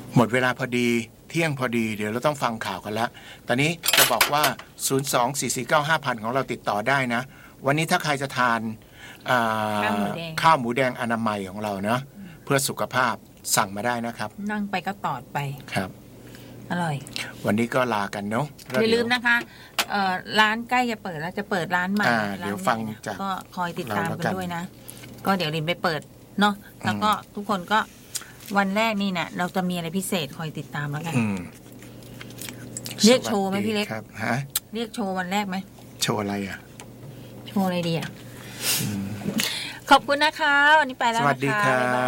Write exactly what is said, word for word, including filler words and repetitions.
หมดเวลาพอดีเที่ยงพอดีเดี๋ยวเราต้องฟังข่าวกันแล้วตอนนี้จะบอกว่าศูนย์ สอง สี่ สี่ เก้า ห้า ศูนย์ ศูนย์ของเราติดต่อได้นะวันนี้ถ้าใครจะทานข้าวหมูแดงอนามัยของเรานะเพื่อสุขภาพสั่งมาได้นะครับนั่งไปก็ตอดไปครับอร่อยวันนี้ก็ลากันเนาะอย่าลืมนะคะร้านใกล้จะเปิดแล้วจะเปิดร้านใหม่เดี๋ยวฟังจากก็คอยติดตามกันด้วยนะก็เดี๋ยวลินไปเปิดเนาะแล้วก็ทุกคนก็วันแรกนี่เนี่ยเราจะมีอะไรพิเศษคอยติดตามแล้วกันเรียกโชว์ไหมพี่เล็กครับฮะเรียกโชว์วันแรกไหมโชว์อะไรอ่ะโชว์อะไรดีอ่ะขอบคุณนะคะวันนี้ไปแล้วนะคะสวัสดีค่ะ